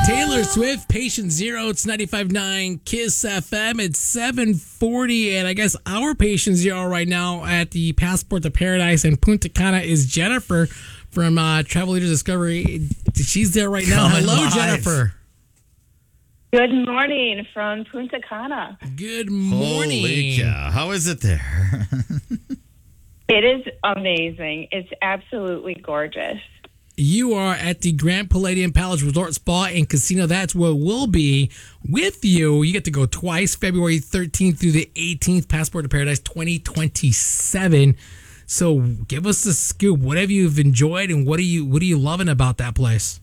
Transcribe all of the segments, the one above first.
Taylor Swift, Patient Zero. It's 95.9 Kiss FM. It's 7:40, and I guess our Patient Zero right now at the Passport to Paradise in Punta Cana is Jennifer from Travel Leaders Discovery. She's there right now. Coming Hello, live. Jennifer. Good morning from Punta Cana. Good morning. Holy cow. How is it there? It is amazing. It's absolutely gorgeous. You are at the Grand Palladium Palace Resort Spa and Casino. That's where we'll be with you. You get to go twice, February 13th through the 18th, Passport to Paradise 2027. So give us the scoop. What have you enjoyed, and what are you loving about that place?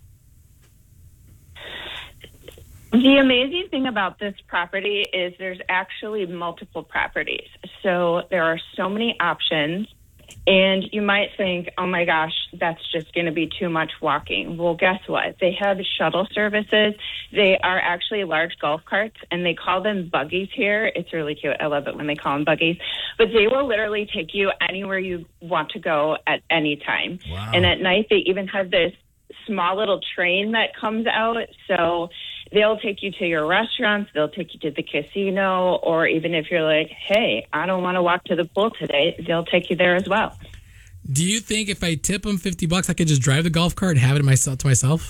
The amazing thing about this property is there's actually multiple properties. So there are so many options. And you might think, oh my gosh, that's just going to be too much walking. Well, guess what? They have shuttle services. They are actually large golf carts, and they call them buggies here. It's really cute. I love it when they call them buggies. But they will literally take you anywhere you want to go at any time. Wow. And at night, they even have this small little train that comes out. So they'll take you to your restaurants, they'll take you to the casino, or even if you're like, hey, I don't want to walk to the pool today, they'll take you there as well. Do you think if I tip them $50, I could just drive the golf cart and have it to myself?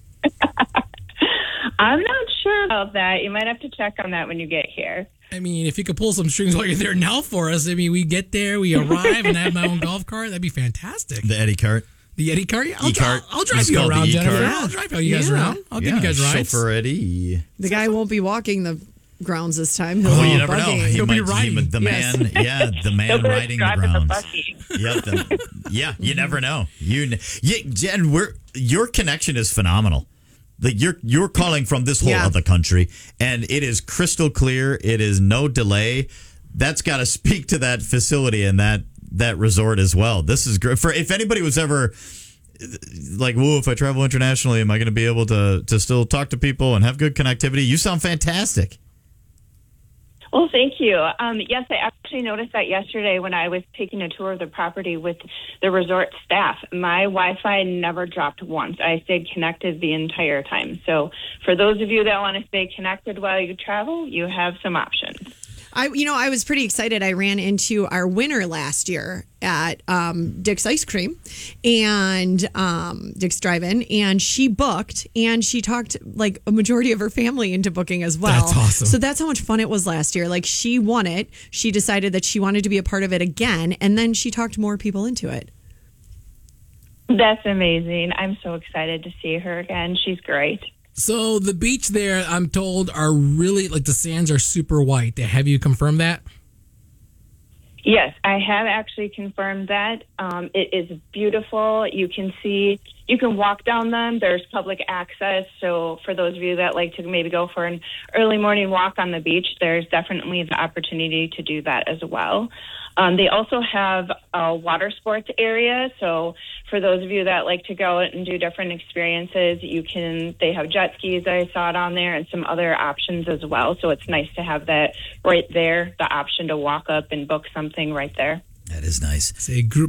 I'm not sure about that. You might have to check on that when you get here. I mean, if you could pull some strings while you're there now for us, I mean, we get there, we arrive, and I have my own golf cart, that'd be fantastic. The Eddie cart. The Eddie cart? Yeah, E-cart. I'll drive It's you called the around, E-cart. Jennifer. I'll drive you guys around. I'll give you guys rides. Chauffeur Eddie. The guy won't be walking the grounds this time. Oh, Be you never know. bugging. He'll be riding. The Yes. man, the man riding the Driving the grounds. buggy. You never know. Jen, your connection is phenomenal. Like you're calling from this whole Yeah. other country, and it is crystal clear. It is no delay. That's got to speak to that facility and that resort as well. This is great. For if anybody was ever like, whoa, if I travel internationally, am I going to be able to still talk to people and have good connectivity? You sound fantastic. Well, thank you. Yes, I actually noticed that yesterday when I was taking a tour of the property with the resort staff. My Wi-Fi never dropped once. I stayed connected the entire time. So for those of you that want to stay connected while you travel, you have some options. I was pretty excited. I ran into our winner last year at Dick's Ice Cream and Dick's Drive-In, and she booked, and she talked like a majority of her family into booking as well. That's awesome. So that's how much fun it was last year. Like, she won it. She decided that she wanted to be a part of it again, and then she talked more people into it. That's amazing. I'm so excited to see her again. She's great. So the beach there, I'm told, are really, like, the sands are super white. Have you confirmed that? Yes, I have actually confirmed that. It is beautiful. You can walk down them. There's public access. So for those of you that like to maybe go for an early morning walk on the beach, there's definitely the opportunity to do that as well. They also have a water sports area. So for those of you that like to go out and do different experiences, they have jet skis, I saw it on there, and some other options as well. So it's nice to have that right there, the option to walk up and book something right there. That is nice. Say